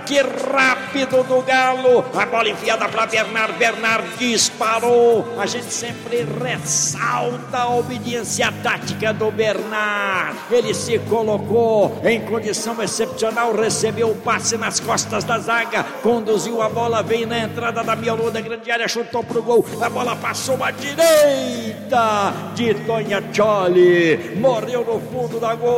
ataque rápido do Galo, a bola enfiada para Bernard disparou. A gente sempre ressalta a obediência tática do Bernard. Ele se colocou em condição excepcional, recebeu o passe nas costas da zaga, conduziu a bola, veio na entrada da miolo da grande área, chutou pro gol, a bola passou à direita de Tognaccioli, morreu no fundo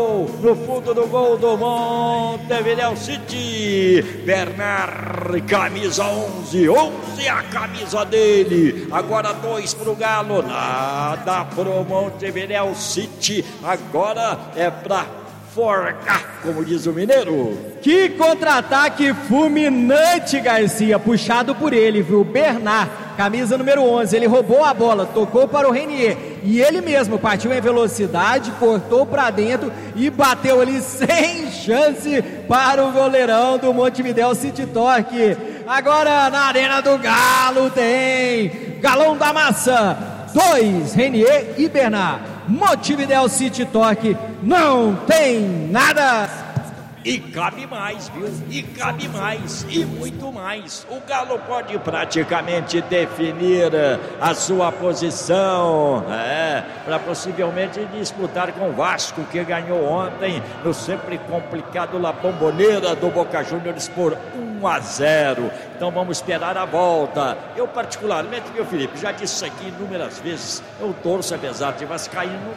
do gol do Montevideo City. Bernard, camisa 11 a camisa dele. Agora 2 pro Galo, nada pro Montevideo City. Agora é pra forcar, como diz o mineiro. Que contra-ataque fulminante, Garcia, puxado por ele, viu? Bernard, camisa número 11, ele roubou a bola, tocou para o Renier e ele mesmo partiu em velocidade, cortou para dentro e bateu ali sem chance para o goleirão do Montevideo City Torque. Agora na Arena do Galo tem Galão da Massa, 2, Renier e Bernard. Montevideo City Torque não tem nada. E cabe mais, viu? E cabe mais, e muito mais. O Galo pode praticamente definir a sua posição, para possivelmente disputar com o Vasco, que ganhou ontem no sempre complicado La Bombonera do Boca Juniors por 1-0. Então vamos esperar a volta. Eu particularmente, meu Felipe, já disse isso aqui inúmeras vezes, eu torço, apesar de vascaíno,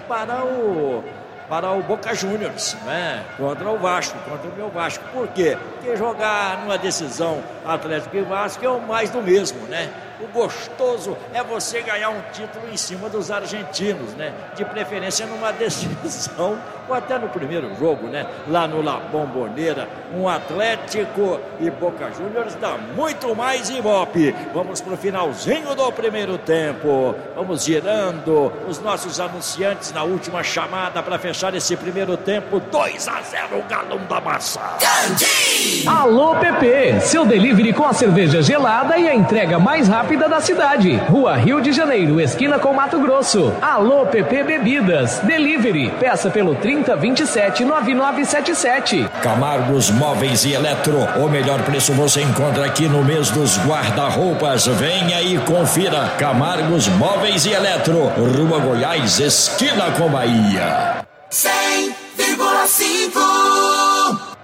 para o Boca Juniors, né? Contra o Vasco, contra o meu Vasco. Por quê? Porque jogar numa decisão Atlético e Vasco é o mais do mesmo, né? O gostoso é você ganhar um título em cima dos argentinos, né? De preferência numa decisão ou até no primeiro jogo, né? Lá no La Bombonera, um Atlético e Boca Juniors dá muito mais ibope. Vamos pro finalzinho do primeiro tempo. Vamos girando os nossos anunciantes na última chamada para fechar esse primeiro tempo. 2-0, Galão da Massa. Alô PP, seu delivery com a cerveja gelada e a entrega mais rápida da cidade. Rua Rio de Janeiro, esquina com Mato Grosso. Alô PP Bebidas, delivery, peça pelo 3027-9977. Camargos Móveis e Eletro, o melhor preço você encontra aqui no mês dos guarda-roupas. Venha e confira. Camargos Móveis e Eletro, Rua Goiás, esquina com Bahia. 100,5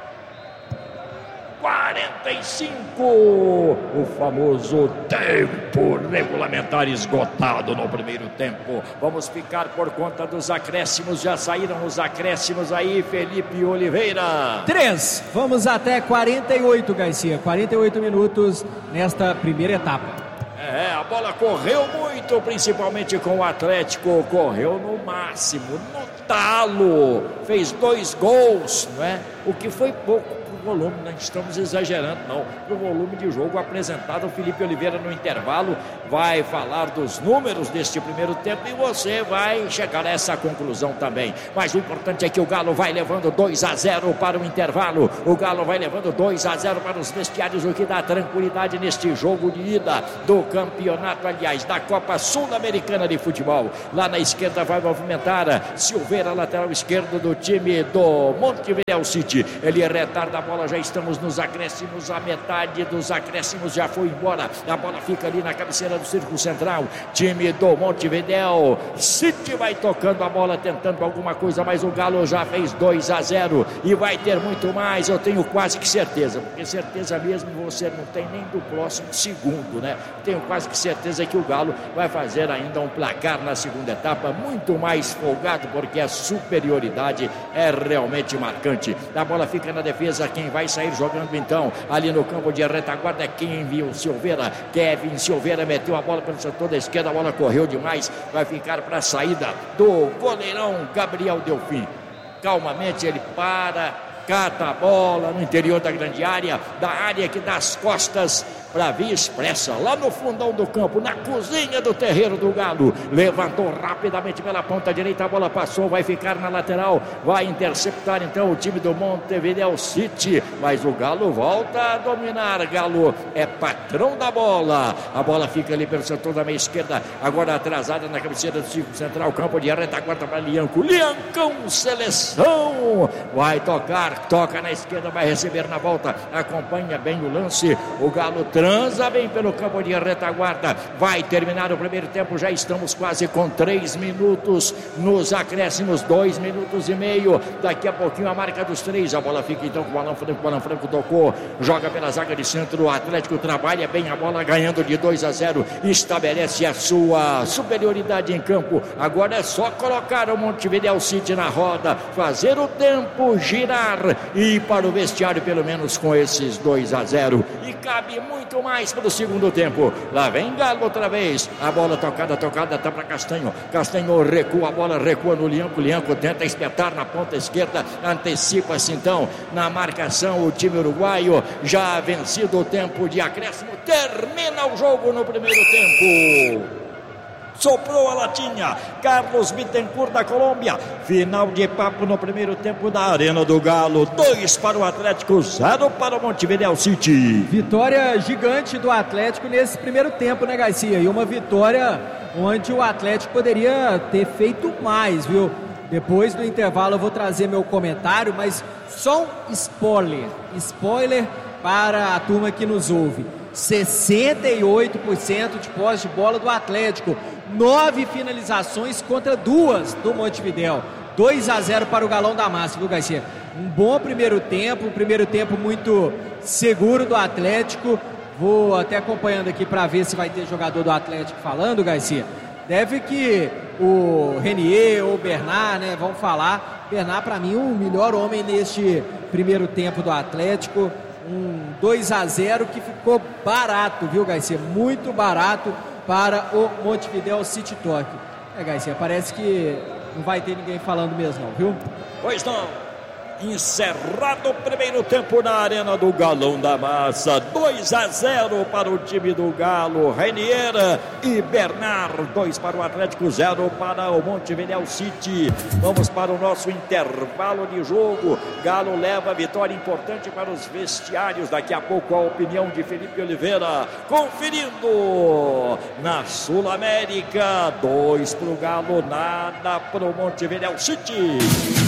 45, o famoso tempo regulamentar esgotado no primeiro tempo. Vamos ficar por conta dos acréscimos. Já saíram os acréscimos aí, Felipe Oliveira. 3, vamos até 48, Garcia, 48 minutos nesta primeira etapa. A bola correu muito, principalmente com o Atlético, correu no máximo, no talo, fez 2 gols, não é? O que foi pouco volume, não estamos exagerando não, o volume de jogo apresentado. O Felipe Oliveira no intervalo vai falar dos números deste primeiro tempo e você vai chegar a essa conclusão também, mas o importante é que o Galo vai levando 2-0 para o intervalo, o Galo vai levando 2-0 para os vestiários, o que dá tranquilidade neste jogo de ida do campeonato, aliás, da Copa Sul-Americana de Futebol. Lá na esquerda vai movimentar Silveira, lateral esquerdo do time do Montevideo City, ele retarda a bola, já estamos nos acréscimos, a metade dos acréscimos já foi embora, a bola fica ali na cabeceira do círculo central, time do Montevideo City vai tocando a bola, tentando alguma coisa, mas o Galo já fez 2-0 e vai ter muito mais, eu tenho quase que certeza, porque certeza mesmo você não tem nem do próximo segundo, né? Tenho quase que certeza que o Galo vai fazer ainda um placar na segunda etapa, muito mais folgado, porque a superioridade é realmente marcante. A bola fica na defesa, quem vai sair jogando então ali no campo de retaguarda é quem envia o Silveira. Kevin Silveira meteu a bola pelo setor da esquerda, a bola correu demais, vai ficar para a saída do goleirão Gabriel Delfim. Calmamente ele para, cata a bola no interior da grande área, da área que dá as costas para Via Expressa, lá no fundão do campo, na cozinha do terreiro do Galo. Levantou rapidamente pela ponta direita, a bola passou, vai ficar na lateral, vai interceptar então o time do Montevideo City, mas o Galo volta a dominar. Galo é patrão da bola, a bola fica ali pelo setor da meia esquerda, agora atrasada na cabeceira do círculo central, campo de retaguarda para Lianco. Liancão, seleção, vai tocar, toca na esquerda, vai receber na volta, acompanha bem o lance, o Galo transa bem pelo campo de retaguarda, vai terminar o primeiro tempo, já estamos quase com 3 minutos, nos acréscimos 2 minutos e meio, daqui a pouquinho a marca dos 3, a bola fica então com o Alan Franco tocou, joga pela zaga de centro, o Atlético trabalha bem a bola, ganhando de 2-0, estabelece a sua superioridade em campo, agora é só colocar o Montevideo City na roda, fazer o tempo girar e ir para o vestiário pelo menos com esses 2-0, e cabe muito mais para o segundo tempo. Lá vem Galo outra vez, a bola tocada, tá para Castanho, Castanho recua, a bola recua no Lianco, Lianco tenta espetar na ponta esquerda, antecipa-se então na marcação o time uruguaio, já vencido o tempo de acréscimo, termina o jogo no primeiro tempo. Soprou a latinha, Carlos Bittencourt da Colômbia. Final de papo no primeiro tempo da Arena do Galo. 2 para o Atlético, 0 para o Montevideo City. Vitória gigante do Atlético nesse primeiro tempo, né, Garcia? E uma vitória onde o Atlético poderia ter feito mais, viu? Depois do intervalo eu vou trazer meu comentário, mas só um spoiler para a turma que nos ouve. 68% de posse de bola do Atlético, 9 finalizações contra 2 do Montevideo, 2-0 para o Galão da Massa, viu, Garcia? Um bom primeiro tempo muito seguro do Atlético. Vou até acompanhando aqui para ver se vai ter jogador do Atlético falando, Garcia. Deve que o Renier ou o Bernard, né, vão falar. Bernard, para mim, o melhor homem neste primeiro tempo do Atlético. Um 2-0 que ficou barato, viu, Garcia? Muito barato para o Montevideo City Torque. Garcia, parece que não vai ter ninguém falando mesmo, não, viu? Pois não. Encerrado o primeiro tempo na Arena do Galão da Massa, 2-0 para o time do Galo, Renier e Bernard, 2 para o Atlético, 0 para o Montevideo City. Vamos para o nosso intervalo de jogo. Galo leva a vitória importante para os vestiários. Daqui a pouco a opinião de Felipe Oliveira, conferindo na Sul-América. 2 para o Galo, nada para o Montevideo City.